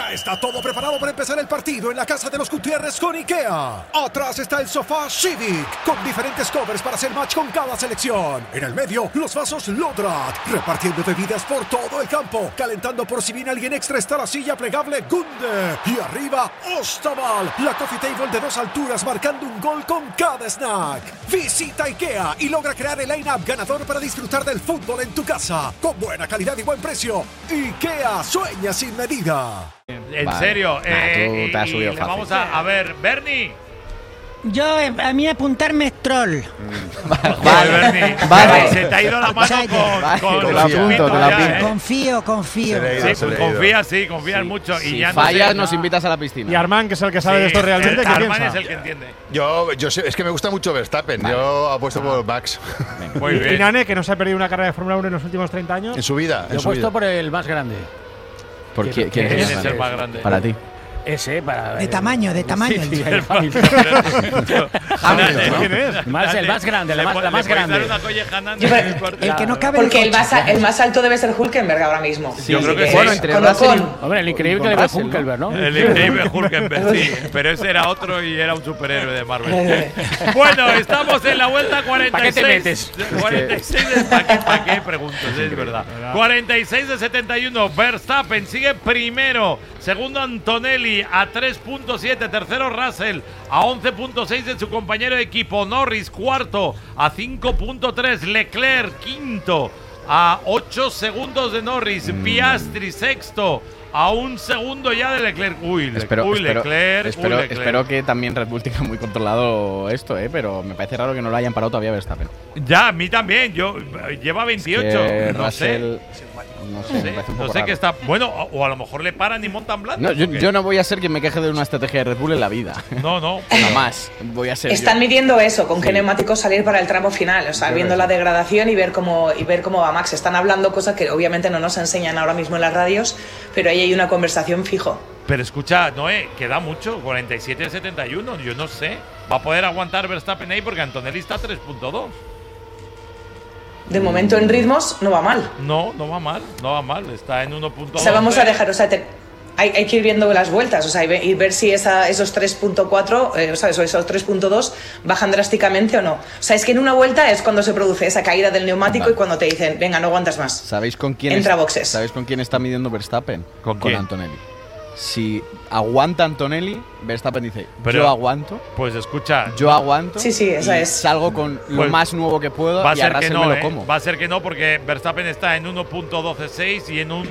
Ya está todo preparado para empezar el partido en la casa de los Gutiérrez con IKEA. Atrás está el sofá Civic, con diferentes covers para hacer match con cada selección. En el medio, los vasos Lodrat, repartiendo bebidas por todo el campo. Calentando por si viene alguien extra está la silla plegable Gunde. Y arriba, Ostaval, la coffee table de 2 alturas marcando un gol con cada snack. Visita IKEA y logra crear el line-up ganador para disfrutar del fútbol en tu casa. Con buena calidad y buen precio. IKEA sueña sin medida. En serio, tú te has subido le fácil. vamos a ver, Bernie. Yo, a mí apuntarme es troll. Vale, Bernie. Vale. Se te ha ido la mano con te los la apunto, chupitos te la ya, apunto. Confío. Sí, pues confías mucho. Si y ya fallas, no nos invitas a la piscina. Y Armán, que es el que sabe de esto realmente, ¿qué Armán piensa? es el que entiende. Yo sé, es que me gusta mucho Verstappen. Vale. Yo apuesto por Max. Muy Y bien. Nane, que no se ha perdido una carrera de Fórmula 1 en los últimos 30 años. En su vida. Yo he puesto por el más grande. ¿Por quién ¿Quién es es el más grande? Para ti. Ese, para. De tamaño. Sí, El más Hamilton, ¿no? ¿Quién es? El más grande, la más grande. El que no cabe Porque en el coche. el más alto debe ser Hulkenberg ahora mismo. Yo creo que Bueno, sí. entre Con Russell Ocon. Hombre, el increíble con de Russell, Hulkenberg, ¿no? El increíble Hulkenberg, sí. Pero ese era otro y era un superhéroe de Marvel. Bueno, estamos en la vuelta 46. ¿Para qué te metes? 46 de ¿para qué preguntas? Es verdad. 46 de 71. Verstappen sigue primero. Segundo Antonelli a 3.7. Tercero Russell a 11.6 de su compañero de equipo. Norris cuarto a 5.3. Leclerc quinto a 8 segundos de Norris. Piastri sexto a 1 segundo ya de Leclerc. Espero que también Red Bull tenga muy controlado esto, pero me parece raro que no lo hayan parado todavía Verstappen. Ya, a mí también. Lleva 28. Que No sé. Russell, no sé, me parece un poco No sé raro. qué está. Bueno, o a lo mejor le paran y montan blando. No, yo no voy a ser quien me queje de una estrategia de Red Bull en la vida. No. Jamás voy a ser Están yo. midiendo eso, con qué Sí. neumáticos salir para el tramo final, o sea, viendo la degradación y ver cómo va Max. Están hablando cosas que obviamente no nos enseñan ahora mismo en las radios, pero ahí hay una conversación fijo. Pero escucha, Noé, queda mucho. 47 de 71. Yo no sé. ¿Va a poder aguantar Verstappen ahí? Porque Antonelli está a 3.2. De momento en ritmos no va mal. No va mal. Está en 1.2. O sea, vamos a dejar, o sea, hay que ir viendo las vueltas, o sea, y ver si esos 3.4, ¿sabes? O esos 3.2 bajan drásticamente o no. O sea, es que en una vuelta es cuando se produce esa caída del neumático. Vale. Y cuando te dicen, venga, no aguantas más. ¿Sabéis con quién Entra a boxes. ¿Sabéis con quién está midiendo Verstappen? ¿Con quién? Antonelli. Si aguanta Antonelli, Verstappen dice, Pero- yo aguanto, Pues escucha. yo aguanto. Sí, esa y es. salgo con lo Pues más nuevo que puedo Va a y a ser que Russell no, me lo como. Va a ser que no, porque Verstappen está en 1.126 y en un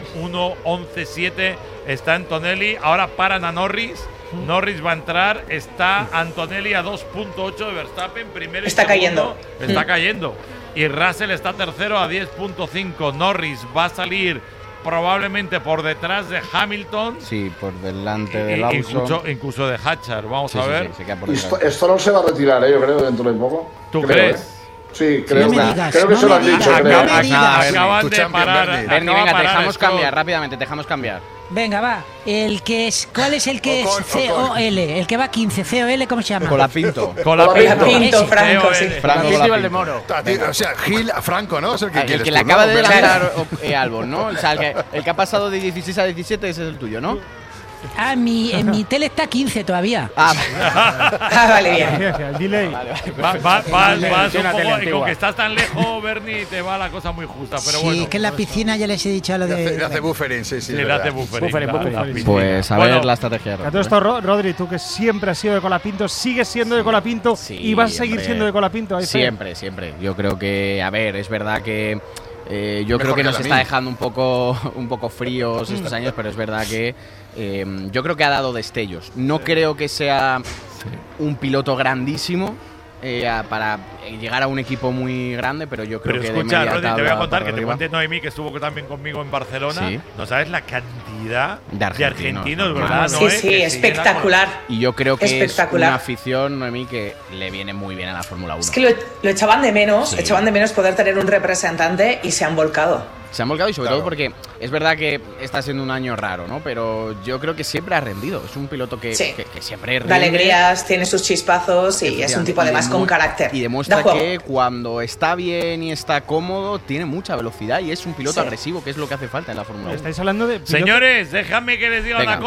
1.11.7 está Antonelli. Ahora paran a Norris. Norris va a entrar. Está Antonelli a 2.8 de Verstappen. Primero y Está segundo. cayendo. Está cayendo. Y Russell está tercero a 10.5. Norris va a salir probablemente por detrás de Hamilton. Sí, por delante del Alonso. Incluso de Hatchar. Vamos Sí, a sí, ver. sí, se queda por detrás. Esto no se va a retirar, yo creo, dentro de poco. ¿Tú Creo, crees? Sí, creo, No me digas, creo que no se lo me han dicho, digas, creo. no me digas. Acaban Tu de champion, parar. Bernie. Bernie, acaba venga, de te parar dejamos Stroll. cambiar rápidamente, te dejamos cambiar. Venga, va. ¿Cuál es el que es Ocon. COL? El que va 15, COL, ¿cómo se llama? Colapinto. Colapinto, Franco, sí. Franco Colapinto y Colapinto. Valdemoro. O sea, Gil a Franco, ¿no? Es el que El quieres que tú, le ¿no? acaba de Bernie. adelantar Albon, ¿no? O sea, el que ha pasado de 16 a 17 ese es el tuyo, ¿no? En mi tele está 15 todavía. Ah, vale, bien. El delay. Vas un Una tele poco, y con antigua. que estás tan lejos, Bernie, te va la cosa muy justa. Pero Sí, bueno, es que en la piscina ya les he dicho lo Le hace de. buffering, sí, sí, es le verdad. hace buffering. Buffering. la piscina. Pues a Bueno, ver la estrategia de Red A todo Bull. esto, Rodri, tú que siempre has sido de Colapinto, sigues siendo de Colapinto Sí, y vas a seguir hombre. siendo de Colapinto. Ahí está. Siempre. Yo creo que, a ver, es verdad que yo creo Mejor que que nos la está mía. dejando un poco fríos estos años, pero es verdad que yo creo que ha dado destellos. No creo que sea un piloto grandísimo para llegar a un equipo muy grande, pero yo creo Pero que escucha, de media Rodri, te voy a tabla contar para que te arriba. cuente Noemí, que estuvo también conmigo en Barcelona. Sí. No sabes la cantidad De de argentinos, argentinos, ¿no? ¿verdad? Sí, Noé? sí, Que siguen espectacular. Y yo creo que es Espectacular. una afición, Noemí, que le viene muy bien a la Fórmula 1. Es que lo echaban de menos, Sí. poder tener un representante y se han volcado. Se han volcado y sobre Claro. todo porque es verdad que está siendo un año raro, ¿no? Pero yo creo que siempre ha rendido. Es un piloto que, Sí. que siempre rinde. Da alegrías, tiene sus chispazos y es un tipo además con carácter. Y demuestra Da juego. que cuando está bien y está cómodo, tiene mucha velocidad y es un piloto Sí. agresivo, que es lo que hace falta en la Fórmula 1. Estáis hablando de. Señores, déjame que les diga Venga. una cosa.